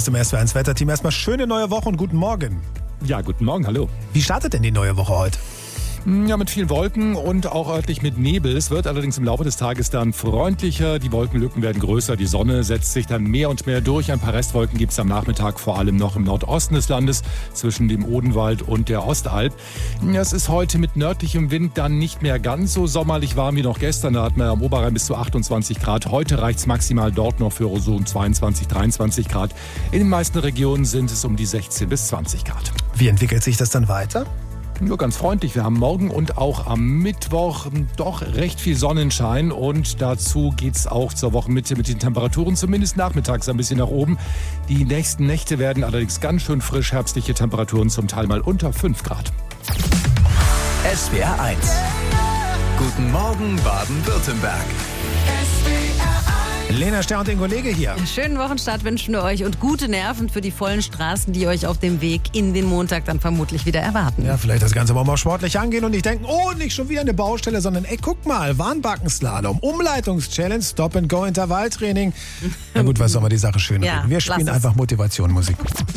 zum SWR1 Wetterteam. Erstmal schöne neue Woche und guten Morgen. Ja, guten Morgen, hallo. Wie startet denn die neue Woche heute? Ja, mit vielen Wolken und auch örtlich mit Nebel. Es wird allerdings im Laufe des Tages dann freundlicher. Die Wolkenlücken werden größer. Die Sonne setzt sich dann mehr und mehr durch. Ein paar Restwolken gibt es am Nachmittag vor allem noch im Nordosten des Landes zwischen dem Odenwald und der Ostalb. Es ist heute mit nördlichem Wind dann nicht mehr ganz so sommerlich warm wie noch gestern. Da hatten wir am Oberrhein bis zu 28 Grad. Heute reicht es maximal dort noch für so um 22, 23 Grad. In den meisten Regionen sind es um die 16 bis 20 Grad. Wie entwickelt sich das dann weiter? Nur ganz freundlich. Wir haben morgen und auch am Mittwoch doch recht viel Sonnenschein und dazu geht's auch zur Wochenmitte mit den Temperaturen zumindest nachmittags ein bisschen nach oben. Die nächsten Nächte werden allerdings ganz schön frisch, herbstliche Temperaturen zum Teil mal unter 5 Grad. SWR 1. Guten Morgen Baden-Württemberg. Lena Ster und Ingo Lege hier. Schönen Wochenstart wünschen wir euch und gute Nerven für die vollen Straßen, die euch auf dem Weg in den Montag dann vermutlich wieder erwarten. Ja, vielleicht das Ganze mal sportlich angehen und nicht denken, oh, nicht schon wieder eine Baustelle, sondern ey, guck mal, Warnbackenslalom, Umleitungs-Challenge, Stop-and-Go-Intervalltraining. Na gut, was soll man die Sache schön reden? Wir spielen einfach Motivation, Musik.